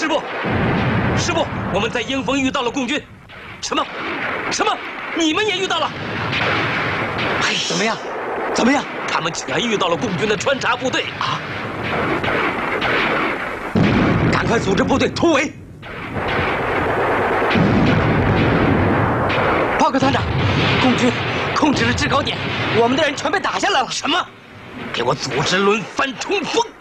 师部，师部，我们在鹰峰遇到了共军。什么？什么？你们也遇到了？哎， 怎么样？怎么样？ 他们竟然遇到了共军的穿插部队啊！ 赶快组织部队突围！报告团长，共军控制了制高点，我们的人全被打下来了。 什么？给我组织轮番冲锋！